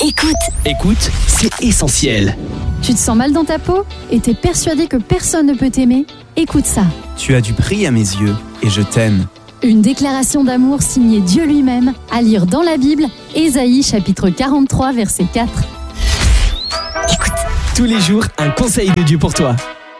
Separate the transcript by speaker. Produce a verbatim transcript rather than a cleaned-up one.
Speaker 1: Écoute.
Speaker 2: Écoute, c'est essentiel.
Speaker 3: Tu te sens mal dans ta peau et t'es persuadé que personne ne peut t'aimer? Écoute ça.
Speaker 4: Tu as du prix à mes yeux et je t'aime.
Speaker 3: Une déclaration d'amour signée Dieu lui-même, à lire dans la Bible, Ésaïe chapitre quarante-trois, verset quatre.
Speaker 1: Écoute.
Speaker 2: Tous les jours, un conseil de Dieu pour toi.